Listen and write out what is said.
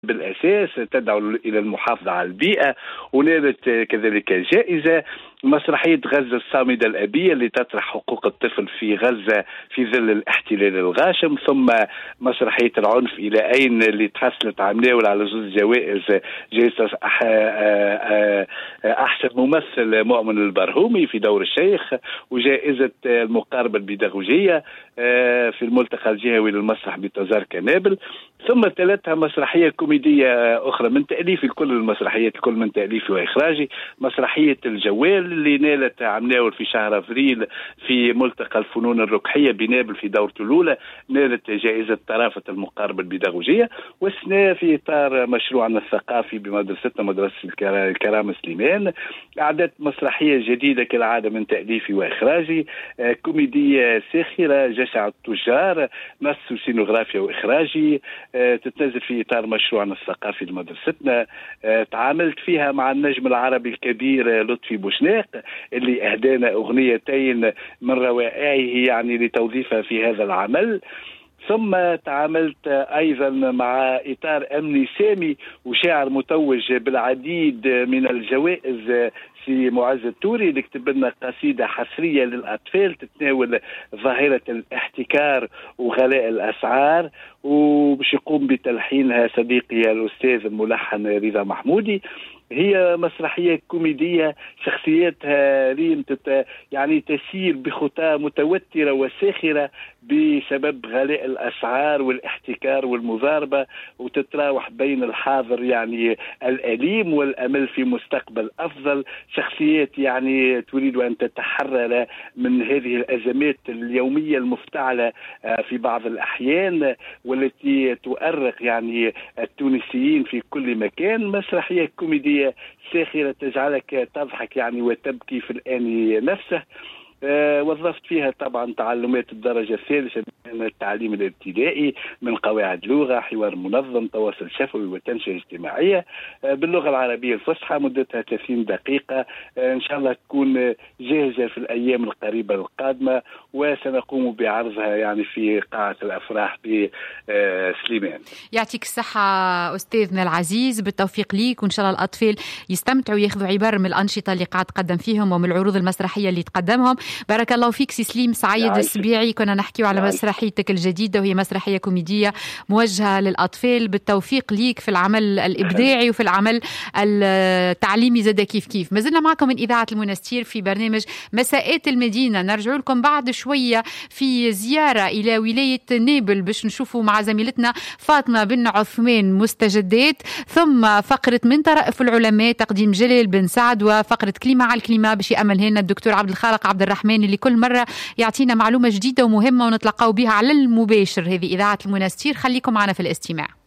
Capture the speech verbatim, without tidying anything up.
بالأساس تدعو إلى المحافظة على البيئة، ونالت كذلك جائزة مسرحية غزة الصامدة الأبية اللي تطرح حقوق الطفل في غزة في ظل الاحتلال الغاشم، ثم مسرحية العنف إلى أين اللي تحصلت عملاول على زوج جوائز، جائزة أحسن ممثل مؤمن البرهومي في دور الشيخ، وجائزة المقاربة البيداغوجية في الملتقى الجهوي للمسرح بتزار كنابل، ثم تلتها مسرحية كوميدية أخرى من تأليفي، كل المسرحيات الكل من تأليفي وإخراجي، مسرحية الجوال اللي نالت عمناول في شهر أفريل في ملتقى الفنون الركحية بنابل في دورته الأولى، نالت جائزة طرافة المقاربة البيداغوجية. والسنة في إطار مشروعنا الثقافي بمدرستنا مدرسة الكرامة سليمان أعدت مسرحية جديدة كالعادة من تأليفي وإخراجي، كوميدية ساخرة جشع التجار، نص وسينوغرافيا وإخراجي، تتنزل في إطار مشروعنا الثقافي لمدرستنا. تعاملت فيها مع النجم العربي الكبير لطفي بوشناق اللي أهدانا أغنيتين من روائعه يعني لتوظيفها في هذا العمل. ثم تعاملت أيضا مع إطار أمني سامي وشاعر متوج بالعديد من الجوائز في معز التوري اللي كتب لنا قصيدة حصرية للأطفال تتناول ظاهرة الاحتكار وغلاء الأسعار، وبش يقوم بتلحينها صديقي الأستاذ الملحن رضا محمودي. هي مسرحية كوميدية شخصياتها ريم تت يعني تسير بخطى متوترة وساخرة بسبب غلاء الأسعار والاحتكار والمضاربة، وتتراوح بين الحاضر يعني الأليم والأمل في مستقبل أفضل. شخصيات يعني تريد أن تتحرر من هذه الأزمات اليومية المفتعلة في بعض الأحيان والتي تؤرق يعني التونسيين في كل مكان. مسرحية كوميدية ساخرة تجعلك تضحك يعني وتبكي في الآن نفسه. أه وظفت فيها طبعا تعلمات الدرجة الثالثة من التعليم الابتدائي من قواعد لغة، حوار منظم، تواصل شفوي، وتنشئة اجتماعية أه باللغة العربية الفصحى، مدتها ثلاثين دقيقة. أه إن شاء الله تكون جاهزة في الأيام القريبة القادمة، وسنقوم بعرضها يعني في قاعة الأفراح بسليمان. يعطيك الصحة أستاذنا العزيز، بالتوفيق ليك، وإن شاء الله الأطفال يستمتعوا وياخذوا عبر من الأنشطة اللي قاعد تقدم فيهم ومن العروض المسرحية اللي تقدمهم. بارك الله فيك سي سليم سعيد السبيعي. كنا نحكيو على مسرحيتك الجديدة وهي مسرحية كوميدية موجهة للأطفال. بالتوفيق ليك في العمل الإبداعي وفي العمل التعليمي زاد كيف كيف. ما زلنا معكم من إذاعة المنستير في برنامج مساءات المدينة. نرجع لكم بعد شوية في زيارة إلى ولاية نابل باش نشوفوا مع زميلتنا فاطمة بن عثمان مستجدات، ثم فقرة من طرائف العلماء تقديم جلال بن سعد، وفقرة كلمة على الكلمة باش يأمل هنا الدكتور عبد الخالق عبد الرحمن اللي كل مرة يعطينا معلومة جديدة ومهمة ونتلقاو بها على المباشر. هذه إذاعة المنستير، خليكم معنا في الاستماع.